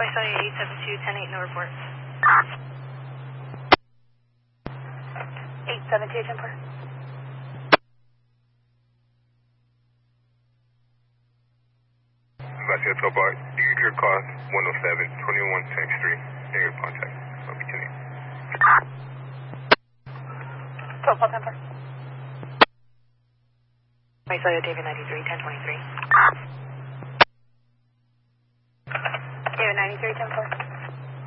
Visalia 872-10-8, no report. 872-10-4. Visalia 12 bar, you get your call 107, 21 Tank Street, negative contact. I'll be 12 bar 10-4. Visalia David 93, 1023. David 93, 10-4.